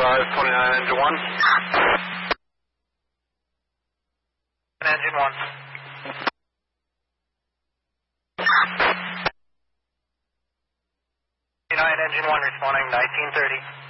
advise 29 engine 1. Engine 1. 29 engine 1 responding 1930.